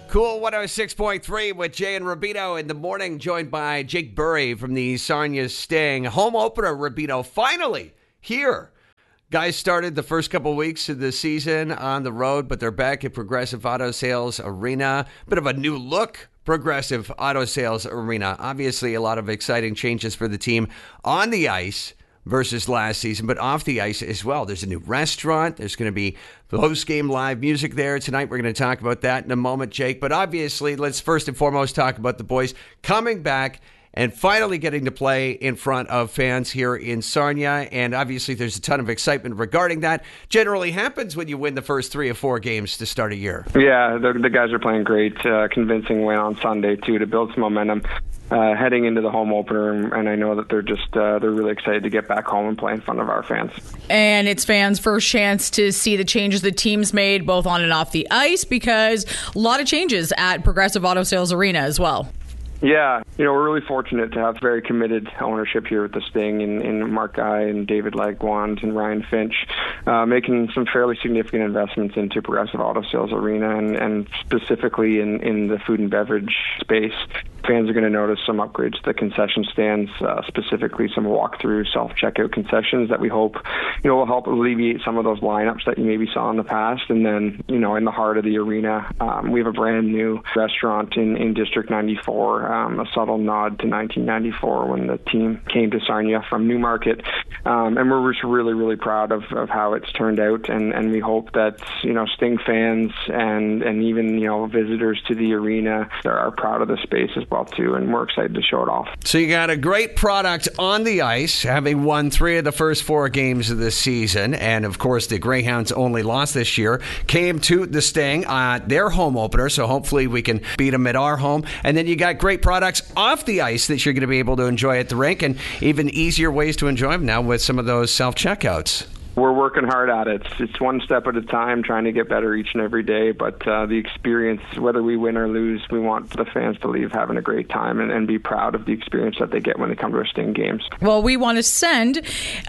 Cool 106.3 with Jay and Rubino in the morning, joined by Jake Burry from the Sarnia Sting. Home opener, Rubino, finally here. Guys started the first couple weeks of the season on the road, but they're back at Progressive Auto Sales Arena. Bit of a new look, Progressive Auto Sales Arena. Obviously, a lot of exciting changes for the team on the ice versus last season, but off the ice as well. There's a new restaurant. There's going to be post-game live music there tonight. We're going to talk about that in a moment, Jake. But obviously, let's first and foremost talk about the boys coming back and finally getting to play in front of fans here in Sarnia. And obviously, there's a ton of excitement regarding that. Generally happens when you win the first 3 or 4 games to start a year. Yeah, the guys are playing great. Convincing win on Sunday, too, to build some momentum heading into the home opener. And I know that they're really excited to get back home and play in front of our fans. And it's fans' first chance to see the changes the team's made both on and off the ice, because a lot of changes at Progressive Auto Sales Arena as well. Yeah, we're really fortunate to have very committed ownership here with the Sting in Mark Guy and David Lagwand and Ryan Finch, making some fairly significant investments into Progressive Auto Sales Arena and specifically in the food and beverage space. Fans are going to notice some upgrades to the concession stands, specifically some walk-through self-checkout concessions that we hope, will help alleviate some of those lineups that you maybe saw in the past. And then, in the heart of the arena, we have a brand new restaurant in District 94, a subtle nod to 1994 when the team came to Sarnia from Newmarket. And we're just really, really proud of how it's turned out. And we hope that, Sting fans and even, visitors to the arena are proud of the space as well, too. And we're excited to show it off. So you got a great product on the ice, having won 3 of the first 4 games of the season. And, of course, the Greyhounds only lost this year. Came to the Sting, their home opener. So hopefully we can beat them at our home. And then you got great products off the ice that you're going to be able to enjoy at the rink, and even easier ways to enjoy them now with some of those self-checkouts. We're working hard at it. It's one step at a time, trying to get better each and every day. But the experience, whether we win or lose, we want the fans to leave having a great time and be proud of the experience that they get when they come to our Sting games. Well, we want to send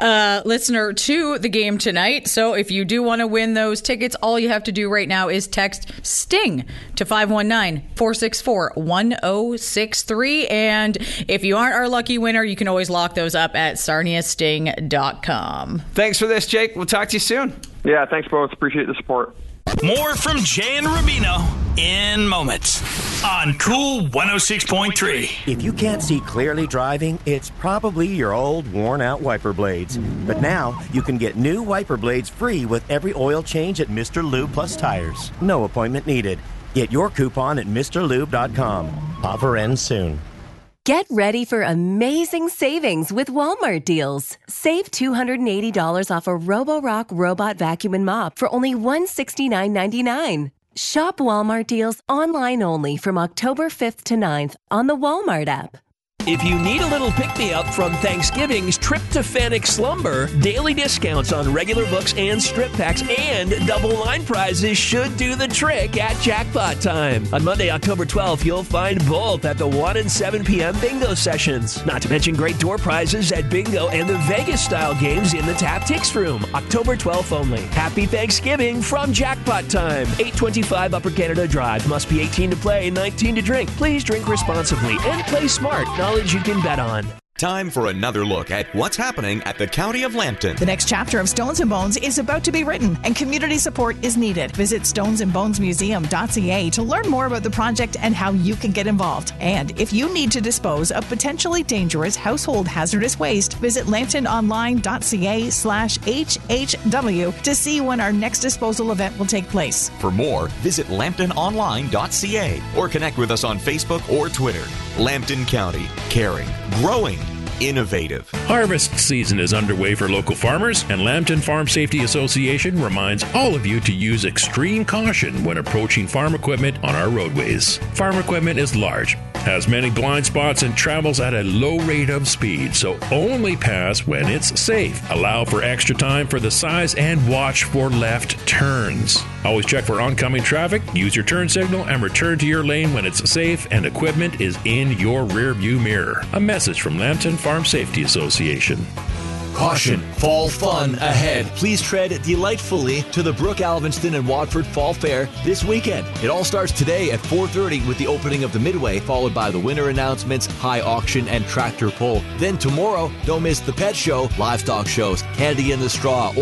a listener to the game tonight. So if you do want to win those tickets, all you have to do right now is text STING to 519-464-1063. And if you aren't our lucky winner, you can always lock those up at sarniasting.com. Thanks for this, Jake. We'll talk to you soon. Yeah, thanks both. Appreciate the support. More from Jay and Rubino in moments on Cool 106.3. If you can't see clearly driving, it's probably your old worn-out wiper blades. But now you can get new wiper blades free with every oil change at Mr. Lube Plus Tires. No appointment needed. Get your coupon at MrLube.com. Offer ends soon. Get ready for amazing savings with Walmart deals. Save $280 off a Roborock robot vacuum and mop for only $169.99. Shop Walmart deals online only from October 5th to 9th on the Walmart app. If you need a little pick-me-up from Thanksgiving's tryptophanic slumber, daily discounts on regular books and strip packs and double line prizes should do the trick at Jackpot Time. On Monday, October 12th, you'll find both at the 1 and 7 p.m. bingo sessions. Not to mention great door prizes at bingo and the Vegas-style games in the Tap Tix Room. October 12th only. Happy Thanksgiving from Jackpot Time. 825 Upper Canada Drive. Must be 18 to play, 19 to drink. Please drink responsibly and play smart. Knowledge you can bet on. Time for another look at what's happening at the County of Lambton. The next chapter of Stones and Bones is about to be written, and community support is needed. Visit stonesandbonesmuseum.ca to learn more about the project and how you can get involved. And if you need to dispose of potentially dangerous household hazardous waste, visit lambtononline.ca/HHW to see when our next disposal event will take place. For more, visit lambtononline.ca or connect with us on Facebook or Twitter. Lambton County, caring, growing, innovative. Harvest season is underway for local farmers, and Lambton Farm Safety Association reminds all of you to use extreme caution when approaching farm equipment on our roadways. Farm equipment is large, has many blind spots, and travels at a low rate of speed, so only pass when it's safe. Allow for extra time for the size and watch for left turns. Always check for oncoming traffic, use your turn signal, and return to your lane when it's safe and equipment is in your rear view mirror. A message from Lambton Farm Safety Association. Caution, fall fun ahead. Please tread delightfully to the Brooke Alvinston and Watford Fall Fair this weekend. It all starts today at 4:30 with the opening of the Midway, followed by the winter announcements, high auction, and tractor pull. Then tomorrow, don't miss the pet show, livestock shows, Candy in the Straw,